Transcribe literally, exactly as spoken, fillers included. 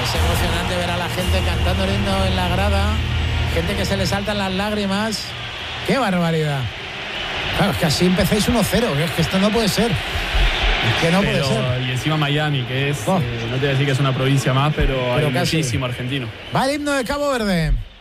Es emocionante ver a la gente cantando el himno en la grada, gente que se le saltan las lágrimas. ¡Qué barbaridad! Claro, es que así empecéis uno cero, es que esto no puede ser. Es que no pero, puede ser. Y encima Miami, que es, Oh. eh, no te voy a decir que es una provincia más, pero, Pero hay casi. muchísimo argentino. Va el himno de Cabo Verde.